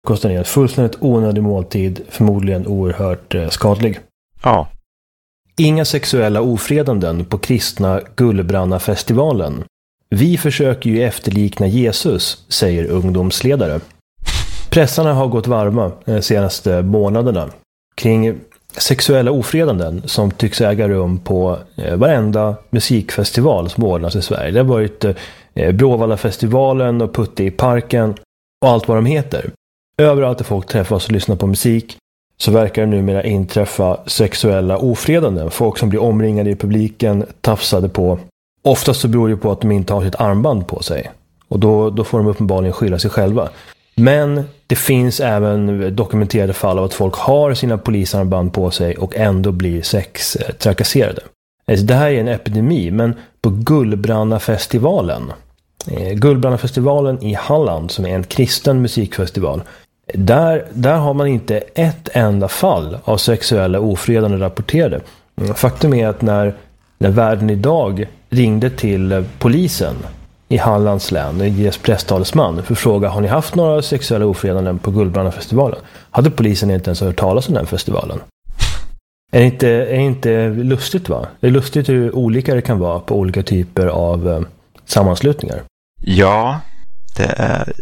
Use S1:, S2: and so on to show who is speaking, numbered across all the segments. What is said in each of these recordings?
S1: frukosten är en fullständigt onödig måltid, förmodligen oerhört skadlig.
S2: Ja.
S1: Inga sexuella ofredanden på kristna Gullbrannafestivalen. Vi försöker ju efterlikna Jesus, säger ungdomsledare. Pressarna har gått varma de senaste månaderna kring sexuella ofredanden som tycks äga rum på varenda musikfestival som ordnas i Sverige. Det har varit Bråvallafestivalen och Putte i parken och allt vad de heter. Överallt där folk träffas och lyssnar på musik så verkar det numera inträffa sexuella ofredanden. Folk som blir omringade i publiken, tafsade på. Oftast så beror det på att de inte har sitt armband på sig. Och då får de uppenbarligen skylla sig själva. Men det finns även dokumenterade fall av att folk har sina polisarmband på sig och ändå blir sextrakasserade. Alltså det här är en epidemi, men på Gullbrannafestivalen. Gullbrannafestivalen i Halland, som är en kristen musikfestival. Där har man inte ett enda fall av sexuella ofredande rapporterade. Faktum är att när Världen idag ringde till polisen i Hallands län, deras presstalesman, för fråga: har ni haft några sexuella ofredanden på Gullbrannafestivalen? Hade polisen inte ens hört talas om den festivalen. Är det inte lustigt, va? Det är lustigt hur olika det kan vara på olika typer av sammanslutningar.
S2: Ja, det är...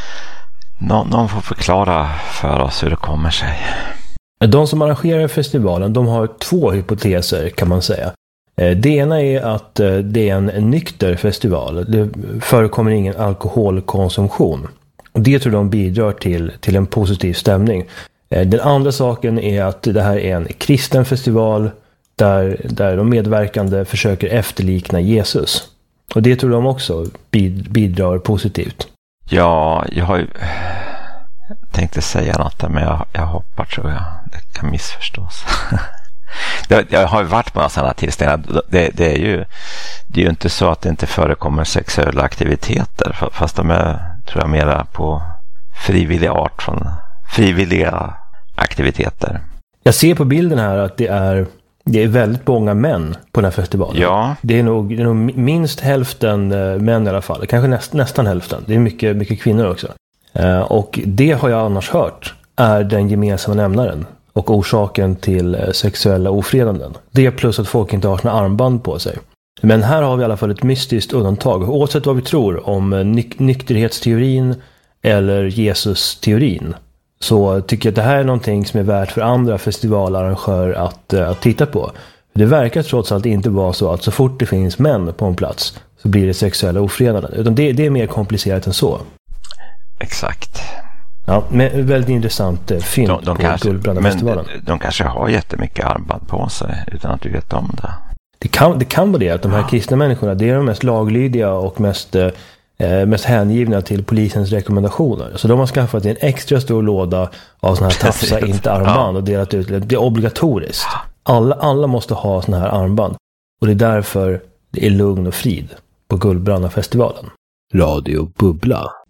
S2: Någon får förklara för oss hur det kommer sig.
S1: De som arrangerar festivalen, de har 2 hypoteser kan man säga. Det ena är att det är en nykter festival. Det förekommer ingen alkoholkonsumtion. Och det tror de bidrar till en positiv stämning. Den andra saken är att det här är en kristen festival där de medverkande försöker efterlikna Jesus. Och det tror de också bidrar positivt.
S2: Ja, jag har ju tänkte säga något där, men jag hoppar, tror jag. Det kan missförstås. Jag har ju varit på några sådana tillställningar. Det är ju inte så att det inte förekommer sexuella aktiviteter, fast de är, tror jag, mera på frivillig art, från frivilliga aktiviteter. Jag
S1: ser på bilden här att det är väldigt många män på den här festivalen.
S2: Ja.
S1: Det är nog minst hälften män i alla fall. Kanske nästan hälften. Det är mycket kvinnor också. Och det har jag annars hört är den gemensamma nämnaren och orsaken till sexuella ofredanden. Det plus att folk inte har sina armband på sig. Men här har vi i alla fall ett mystiskt undantag. Oavsett vad vi tror om nykterhetsteorin eller Jesus-teorin, så tycker jag att det här är någonting som är värt för andra festivalarrangörer att titta på. Det verkar trots allt inte vara så att så fort det finns män på en plats så blir det sexuella ofredanden. Utan det är mer komplicerat än så.
S2: Exakt.
S1: Ja, men väldigt intressant fynd på Gullbrannafestivalen.
S2: Men de kanske har jättemycket armband på sig utan att du vet om det.
S1: Det kan vara det att de här kristna människorna, det är de mest laglydiga och mest hängivna till polisens rekommendationer. Så de har skaffat en extra stor låda av såna här tafsa inte armband och delat ut. Det är obligatoriskt. Alla måste ha såna här armband. Och det är därför det är lugn och frid på Gullbrannafestivalen. Radio Bubbla.